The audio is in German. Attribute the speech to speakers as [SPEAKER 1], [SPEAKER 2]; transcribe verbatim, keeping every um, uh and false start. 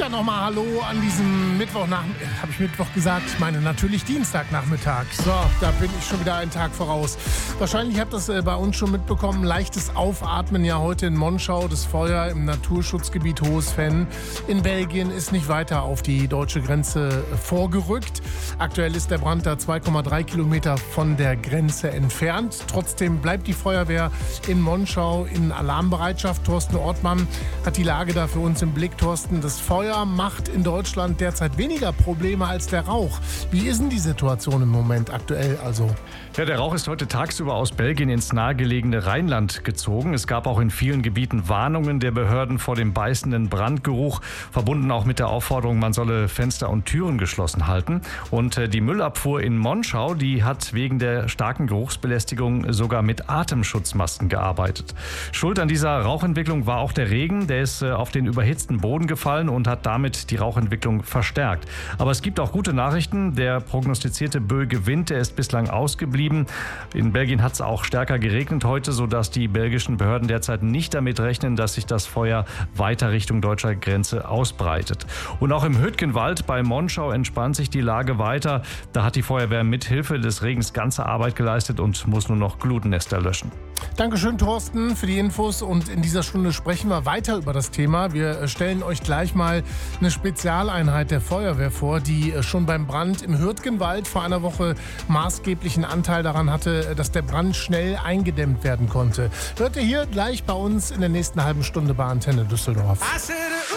[SPEAKER 1] Ja, nochmal Hallo an diesem Mittwoch nach, habe ich Mittwoch gesagt? Ich meine natürlich Dienstagnachmittag. So, da bin ich schon wieder einen Tag voraus. Wahrscheinlich habt ihr das äh, bei uns schon mitbekommen. Leichtes Aufatmen ja heute in Monschau. Das Feuer im Naturschutzgebiet Hohes Venn in Belgien ist nicht weiter auf die deutsche Grenze vorgerückt. Aktuell ist der Brand da zwei Komma drei Kilometer von der Grenze entfernt. Trotzdem bleibt die Feuerwehr in Monschau in Alarmbereitschaft. Thorsten Ortmann hat die Lage da für uns im Blick. Thorsten, das Feuer macht in Deutschland derzeit weniger Probleme als der Rauch. Wie ist denn die Situation im Moment aktuell also?
[SPEAKER 2] Ja, der Rauch ist heute tagsüber aus Belgien ins nahegelegene Rheinland gezogen. Es gab auch in vielen Gebieten Warnungen der Behörden vor dem beißenden Brandgeruch, verbunden auch mit der Aufforderung, man solle Fenster und Türen geschlossen halten. Und die Müllabfuhr in Monschau, die hat wegen der starken Geruchsbelästigung sogar mit Atemschutzmasken gearbeitet. Schuld an dieser Rauchentwicklung war auch der Regen. Der ist auf den überhitzten Boden gefallen und hat damit die Rauchentwicklung verstärkt. Aber es gibt auch gute Nachrichten. Der prognostizierte böige Wind, der ist bislang ausgeblieben. In Belgien hat es auch stärker geregnet heute, sodass die belgischen Behörden derzeit nicht damit rechnen, dass sich das Feuer weiter Richtung deutscher Grenze ausbreitet. Und auch im Hüttgenwald bei Monschau entspannt sich die Lage weiter. Da hat die Feuerwehr mit Hilfe des Regens ganze Arbeit geleistet und muss nur noch Glutnester löschen.
[SPEAKER 1] Dankeschön, Thorsten, für die Infos. Und in dieser Stunde sprechen wir weiter über das Thema. Wir stellen euch gleich mal eine Spezialeinheit der Feuerwehr vor, die schon beim Brand im Hürtgenwald vor einer Woche maßgeblichen Anteil daran hatte, dass der Brand schnell eingedämmt werden konnte. Hört ihr hier gleich bei uns in der nächsten halben Stunde bei Antenne Düsseldorf.